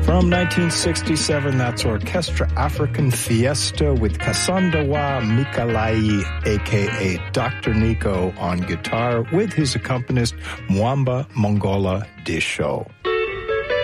From 1967, that's Orchestra African Fiesta with Kasandawa Mikalai, a.k.a. Dr. Nico, on guitar with his accompanist Mwamba Mongola Disho.